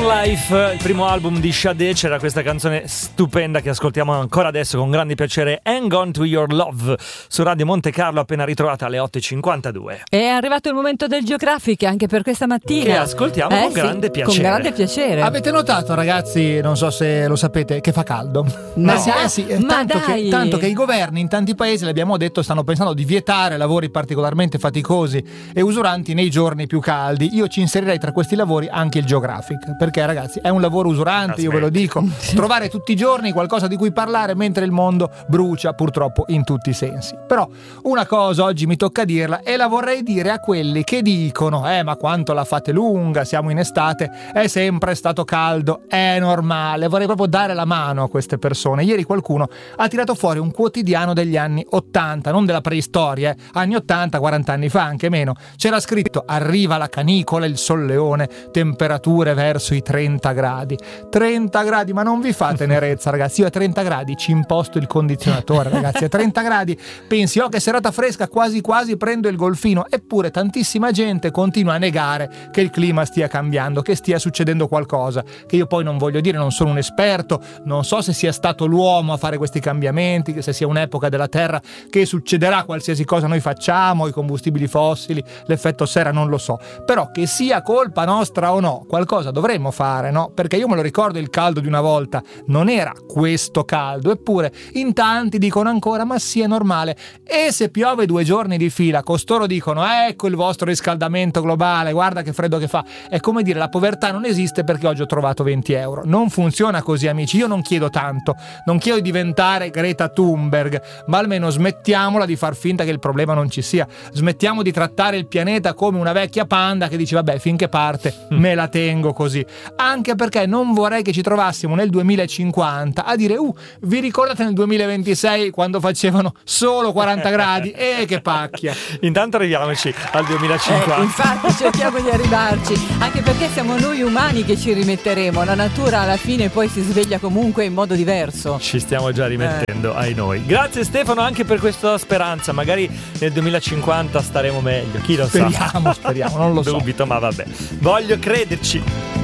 One Life, il primo album di Sade, c'era questa canzone stupenda che ascoltiamo ancora adesso con grande piacere, Hang On To Your Love, su Radio Monte Carlo, appena ritrovata alle 8.52. È arrivato il momento del Geographic anche per questa mattina. Che ascoltiamo con grande piacere. Con grande piacere. Avete notato, ragazzi, non so se lo sapete, che fa caldo? No. Sì, Ma tanto che i governi in tanti paesi, l'abbiamo detto, stanno pensando di vietare lavori particolarmente faticosi e usuranti nei giorni più caldi. Io ci inserirei tra questi lavori anche il Geographic, perché ragazzi è un lavoro usurante, io ve lo dico, trovare tutti i giorni qualcosa di cui parlare mentre il mondo brucia purtroppo in tutti i sensi. Però una cosa oggi mi tocca dirla e la vorrei dire a quelli che dicono ma quanto la fate lunga, siamo in estate, è sempre stato caldo, è normale. Vorrei proprio dare la mano a queste persone. Ieri qualcuno ha tirato fuori un quotidiano degli anni 80, non della preistoria, anni 80, 40 anni fa, anche meno. C'era scritto: arriva la canicola, il solleone, temperature verso i 30 gradi. 30 gradi, ma non vi fa tenerezza, ragazzi. Io a 30 gradi ci imposto il condizionatore, ragazzi. A 30 gradi pensi, che serata fresca, quasi quasi prendo il golfino. Eppure tantissima gente continua a negare che il clima stia cambiando, che stia succedendo qualcosa, che io poi non voglio dire, non sono un esperto, non so se sia stato l'uomo a fare questi cambiamenti, se sia un'epoca della Terra che succederà qualsiasi cosa noi facciamo, i combustibili fossili, l'effetto serra, non lo so. Però che sia colpa nostra o no, qualcosa dovremmo fare, no? Perché io me lo ricordo, il caldo di una volta non era questo caldo, eppure in tanti dicono ancora: ma sì, è normale. E se piove 2 giorni di fila, costoro dicono: ecco il vostro riscaldamento globale, guarda che freddo che fa. È come dire: la povertà non esiste perché oggi ho trovato 20 euro. Non funziona così, amici. Io non chiedo tanto, non chiedo di diventare Greta Thunberg, ma almeno smettiamola di far finta che il problema non ci sia. Smettiamo di trattare il pianeta come una vecchia panda che dice: vabbè, finché parte me la tengo così. Anche perché non vorrei che ci trovassimo nel 2050 a dire: vi ricordate nel 2026 quando facevano solo 40 gradi? Che pacchia. Intanto arriviamoci al 2050. Infatti cerchiamo di arrivarci, anche perché siamo noi umani che ci rimetteremo. La natura alla fine poi si sveglia comunque in modo diverso. Ci stiamo già rimettendo ai noi. Grazie Stefano anche per questa speranza. Magari nel 2050 staremo meglio. Chi lo sa? Speriamo, non lo so. Dubito, ma vabbè. Voglio crederci.